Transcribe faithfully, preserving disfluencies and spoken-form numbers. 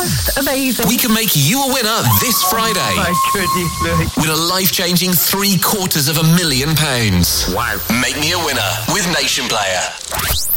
just amazing. We can make you a winner this Friday. Oh my goodness, Louis. With a life-changing three quarters of a million pounds. Wow. Make me a winner with Nation Player.